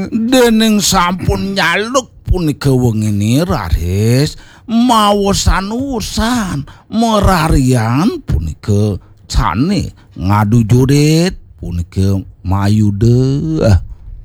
Dening sampun nyaluk punika wengine raris maosan-usan merarian punika cane ngadu jurit punika mayude